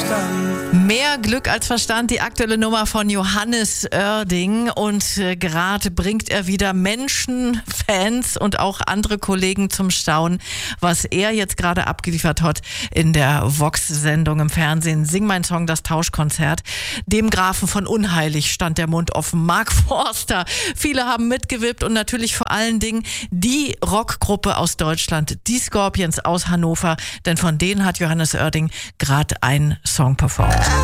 Mehr Glück als Verstand, die aktuelle Nummer von Johannes Oerding. Und gerade bringt er wieder Menschen, Fans und auch andere Kollegen zum Staunen, was er jetzt gerade abgeliefert hat in der Vox-Sendung im Fernsehen. Sing mein Song, das Tauschkonzert. Dem Grafen von Unheilig stand der Mund offen. Mark Forster. Viele haben mitgewippt und natürlich vor allen Dingen die Rockgruppe aus Deutschland, die Scorpions aus Hannover. Denn von denen hat Johannes Oerding gerade einen Song performt.